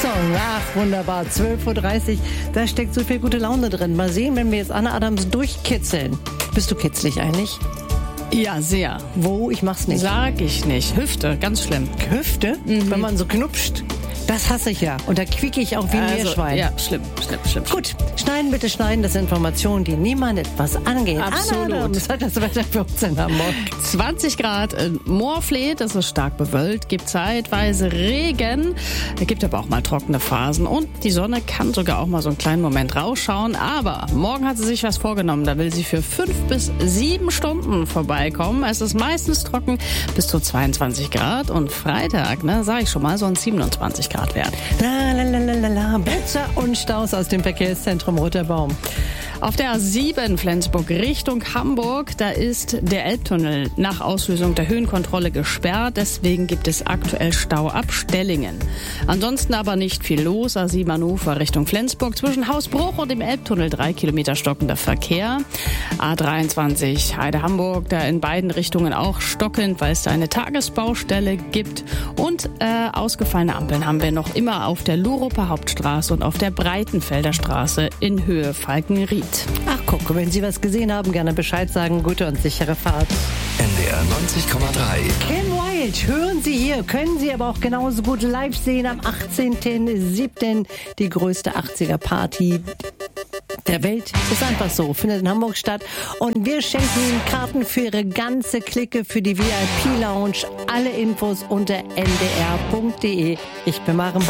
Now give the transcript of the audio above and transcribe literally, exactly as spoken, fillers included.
Song. Ach, wunderbar. zwölf Uhr dreißig. Da steckt so viel gute Laune drin. Mal sehen, wenn wir jetzt Anne Adams durchkitzeln. Bist du kitzlig eigentlich? Ja, sehr. Wo? Ich mach's nicht. Sag ich nicht. Hüfte, ganz schlimm. Hüfte? Mhm. Wenn man so knupscht. Das hasse ich ja. Und da quieke ich auch wie ein Also, Meerschwein. ja, schlimm, schlimm, schlimm. Gut, schneiden bitte schneiden, das sind Informationen, die niemand etwas angehen. Absolut. Anna Adams hat das Wetter für uns in Hamburg. zwanzig Grad in Moorfleet, das ist stark bewölkt, gibt zeitweise Regen, gibt aber auch mal trockene Phasen und die Sonne kann sogar auch mal so einen kleinen Moment rausschauen, aber morgen hat sie sich was vorgenommen, da will sie für fünf bis sieben Stunden vorbeikommen. Es ist meistens trocken bis zu zweiundzwanzig Grad und Freitag, ne, sag ich schon mal, sollen siebenundzwanzig Grad werden. La, la, la, la, la, la. Blitzer und Staus aus dem Verkehrszentrum Roter Baum. Auf der A sieben Flensburg Richtung Hamburg, da ist der Elbtunnel nach Auslösung der Höhenkontrolle gesperrt. Deswegen gibt es aktuell Stau ab Stellingen. Ansonsten aber nicht viel los. A sieben Hannover Richtung Flensburg zwischen Hausbruch und dem Elbtunnel drei Kilometer stockender Verkehr. A dreiundzwanzig Heide Hamburg, da in beiden Richtungen auch stockend, weil es da eine Tagesbaustelle gibt. Und äh, ausgefallene Ampeln haben wir noch immer auf der Luruper Hauptstraße und auf der Breitenfelder Straße in Höhe Falkenried. Ach guck, wenn Sie was gesehen haben, gerne Bescheid sagen. Gute und sichere Fahrt. N D R neunzig Komma drei. Kim Wilde, hören Sie hier, können Sie aber auch genauso gut live sehen am achtzehnten siebten Die größte achtziger-Party der Welt. Ist einfach so, findet in Hamburg statt. Und wir schenken Ihnen Karten für Ihre ganze Clique für die V I P-Lounge. Alle Infos unter n d r punkt d e. Ich bin Maren